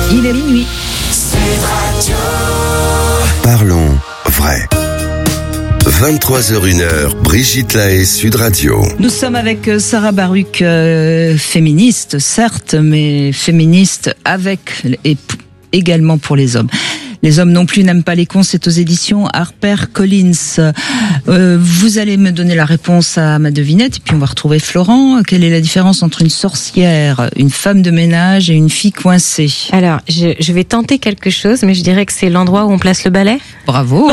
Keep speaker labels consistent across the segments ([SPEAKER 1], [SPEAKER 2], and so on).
[SPEAKER 1] Il est minuit.
[SPEAKER 2] Parlons vrai. 23h01, Brigitte Lahaie, Sud Radio.
[SPEAKER 1] Nous sommes avec Sarah Baruch, féministe, certes, mais féministe avec et également pour les hommes. Les hommes non plus n'aiment pas les cons, c'est aux éditions HarperCollins. Vous allez me donner la réponse à ma devinette et puis on va retrouver Florent. Quelle est la différence entre une sorcière, une femme de ménage et une fille coincée?
[SPEAKER 3] Alors, je vais tenter quelque chose, mais je dirais que c'est l'endroit où on place le balai.
[SPEAKER 1] Bravo.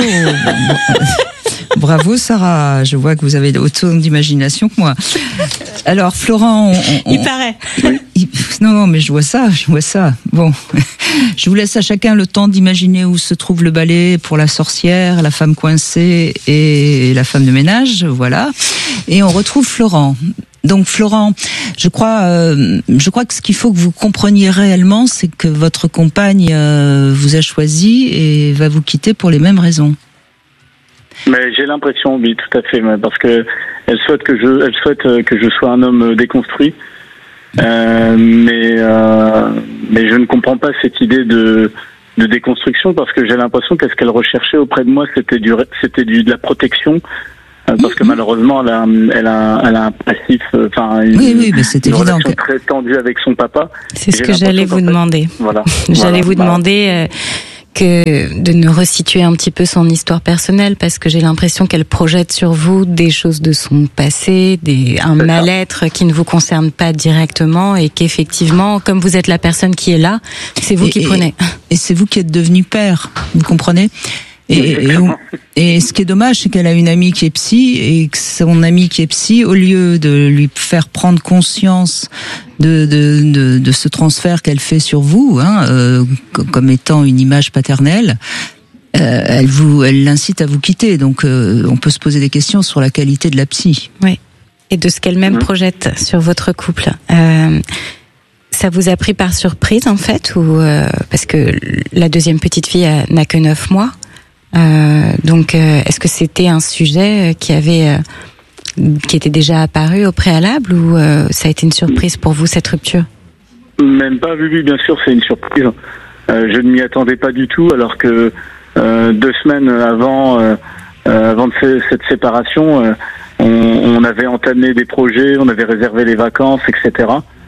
[SPEAKER 1] Bravo Sarah, je vois que vous avez autant d'imagination que moi. Alors Florent,
[SPEAKER 3] il paraît.
[SPEAKER 1] Non, mais je vois ça. Bon, je vous laisse à chacun le temps d'imaginer où se trouve le balai pour la sorcière, la femme coincée et la femme de ménage, voilà. Et on retrouve Florent. Donc Florent, je crois que ce qu'il faut que vous compreniez réellement, c'est que votre compagne vous a choisi et va vous quitter pour les mêmes raisons.
[SPEAKER 4] Mais j'ai l'impression, oui, tout à fait, parce que elle souhaite que je sois un homme déconstruit, mais je ne comprends pas cette idée de déconstruction parce que j'ai l'impression que ce qu'elle recherchait auprès de moi, c'était de la protection. Parce que malheureusement, elle a un passif,
[SPEAKER 1] mais c'est
[SPEAKER 4] une
[SPEAKER 1] évident
[SPEAKER 4] relation très tendue avec son papa.
[SPEAKER 3] C'est ce que j'allais vous demander.
[SPEAKER 4] Voilà.
[SPEAKER 3] J'allais vous demander que de nous resituer un petit peu son histoire personnelle, parce que j'ai l'impression qu'elle projette sur vous des choses de son passé, un mal-être qui ne vous concerne pas directement, et qu'effectivement, comme vous êtes la personne qui est là, c'est vous qui prenez.
[SPEAKER 1] Et c'est vous qui êtes devenu père, vous comprenez ? Et ce qui est dommage, c'est qu'elle a une amie qui est psy, et que son amie qui est psy, au lieu de lui faire prendre conscience de ce transfert qu'elle fait sur vous, comme étant une image paternelle, elle l'incite à vous quitter. Donc, on peut se poser des questions sur la qualité de la psy.
[SPEAKER 3] Oui. Et de ce qu'elle-même projette sur votre couple. Ça vous a pris par surprise, en fait, ou parce que la deuxième petite fille n'a que 9 mois. Donc, est-ce que c'était un sujet qui était déjà apparu au préalable, ou ça a été une surprise pour vous, cette rupture?
[SPEAKER 4] Même pas, oui, bien sûr, c'est une surprise. Je ne m'y attendais pas du tout, alors que 2 semaines avant cette séparation, on avait entamé des projets, on avait réservé les vacances, etc.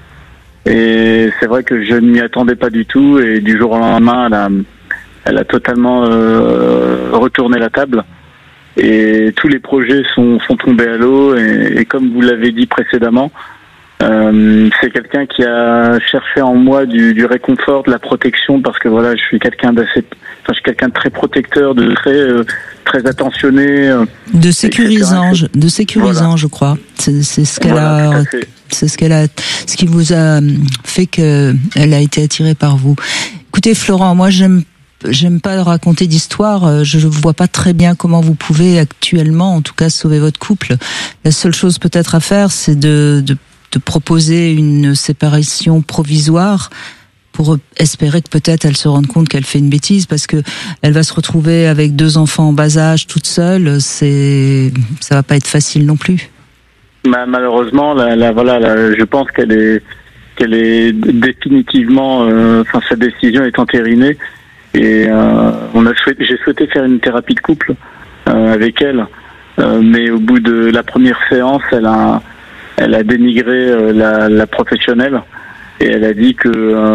[SPEAKER 4] Et c'est vrai que je ne m'y attendais pas du tout, et du jour au lendemain, elle a totalement retourné la table, et tous les projets sont tombés à l'eau, et comme vous l'avez dit précédemment, c'est quelqu'un qui a cherché en moi du réconfort, de la protection, parce que voilà, je suis quelqu'un de très protecteur, de très attentionné,
[SPEAKER 1] de sécurisant, voilà. Je crois. C'est ce qu'elle a. C'est ce qui vous a fait qu'elle a été attirée par vous. Écoutez, Florent, moi j'aime pas raconter d'histoire. Je vois pas très bien comment vous pouvez actuellement, en tout cas, sauver votre couple. La seule chose peut-être à faire, c'est de proposer une séparation provisoire pour espérer que peut-être elle se rende compte qu'elle fait une bêtise, parce que elle va se retrouver avec 2 enfants en bas âge toute seule. Ça va pas être facile non plus.
[SPEAKER 4] Malheureusement, je pense qu'elle est définitivement, sa décision est entérinée. Et j'ai souhaité faire une thérapie de couple avec elle, mais au bout de la première séance, elle a dénigré la professionnelle, et elle a dit que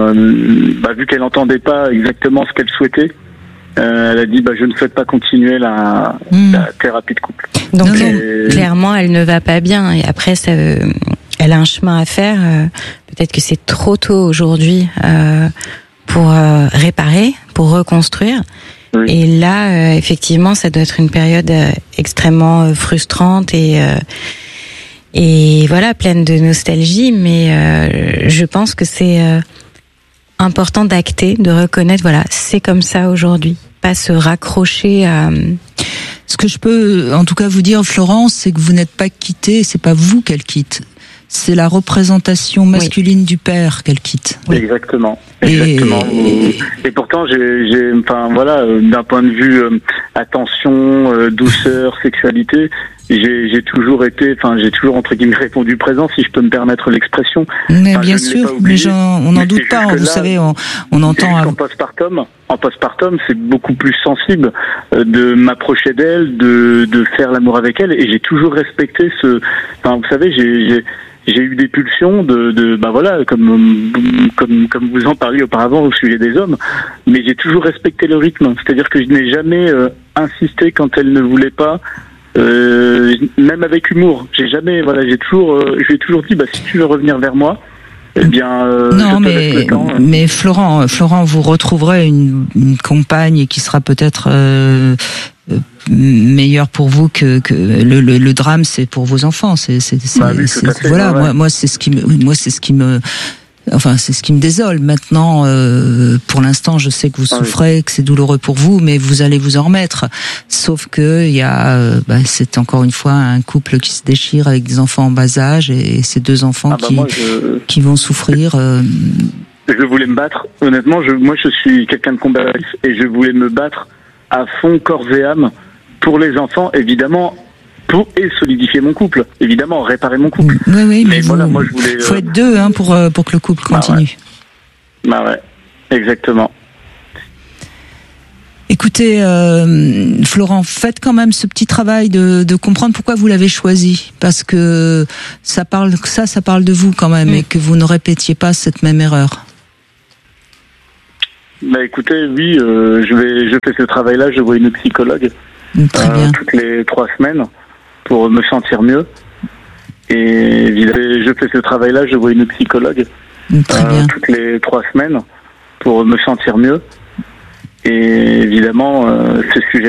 [SPEAKER 4] vu qu'elle n'entendait pas exactement ce qu'elle souhaitait, elle a dit je ne souhaite pas continuer la thérapie de couple.
[SPEAKER 3] Donc clairement, elle ne va pas bien, et après elle a un chemin à faire. Peut-être que c'est trop tôt aujourd'hui pour réparer, pour reconstruire. Oui. Et là, effectivement, ça doit être une période extrêmement frustrante et voilà, pleine de nostalgie. Mais je pense que c'est important d'acter, de reconnaître, voilà, c'est comme ça aujourd'hui. Pas se raccrocher à...
[SPEAKER 1] Ce que je peux, en tout cas, vous dire, Florence, c'est que vous n'êtes pas quittée, c'est pas vous qu'elle quitte. C'est la représentation masculine du père qu'elle quitte.
[SPEAKER 4] Oui. Exactement. Et pourtant, d'un point de vue attention, douceur, sexualité, j'ai toujours entre guillemets répondu présent, si je peux me permettre l'expression.
[SPEAKER 1] Mais bien sûr, mais on n'en doute pas. Vous savez, on entend.
[SPEAKER 4] En postpartum, c'est beaucoup plus sensible de m'approcher d'elle, de faire l'amour avec elle, et j'ai toujours respecté vous savez, j'ai eu des pulsions comme vous en parliez auparavant au sujet des hommes, mais j'ai toujours respecté le rythme. C'est-à-dire que je n'ai jamais insisté quand elle ne voulait pas. Même avec humour, je lui ai toujours dit, si tu veux revenir vers moi, eh bien,
[SPEAKER 1] non, mais Florent, vous retrouverez une compagne qui sera peut-être meilleure pour vous que le drame, c'est pour vos enfants. Moi, c'est ce qui me désole. Maintenant, pour l'instant, je sais que vous souffrez, que c'est douloureux pour vous, mais vous allez vous en remettre. Sauf que il y a, c'est encore une fois un couple qui se déchire avec des enfants en bas âge et ces deux enfants qui vont souffrir.
[SPEAKER 4] Je voulais me battre. Honnêtement, moi, je suis quelqu'un de combatif et je voulais me battre à fond, corps et âme, pour les enfants, évidemment. Et solidifier mon couple, évidemment, réparer mon couple.
[SPEAKER 1] Oui, mais moi je voulais. Faut être deux, pour que le couple continue.
[SPEAKER 4] Ouais, exactement.
[SPEAKER 1] Écoutez, Florent, faites quand même ce petit travail de comprendre pourquoi vous l'avez choisi, parce que ça parle de vous quand même, et que vous ne répétiez pas cette même erreur.
[SPEAKER 4] Écoutez, oui, je fais ce travail-là, je vois une psychologue.
[SPEAKER 1] Très bien.
[SPEAKER 4] Toutes les 3 semaines. Pour me sentir mieux. Et je fais ce travail-là, je vois une psychologue.
[SPEAKER 1] Très bien.
[SPEAKER 4] Toutes les 3 semaines pour me sentir mieux. Et évidemment, ces sujets